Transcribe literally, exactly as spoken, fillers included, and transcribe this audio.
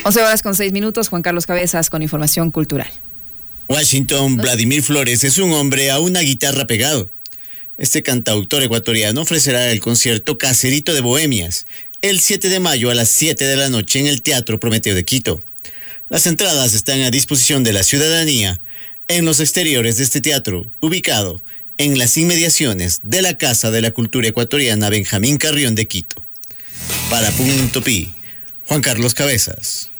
once horas con seis minutos, Juan Carlos Cabezas con información cultural. Washington Vladimir Flores es un hombre a una guitarra pegado. Este cantautor ecuatoriano ofrecerá el concierto Caserito de Bohemias el siete de mayo a las siete de la noche en el Teatro Prometeo de Quito. Las entradas están a disposición de la ciudadanía en los exteriores de este teatro, ubicado en las inmediaciones de la Casa de la Cultura Ecuatoriana Benjamín Carrión de Quito. Para Punto Pi, Juan Carlos Cabezas.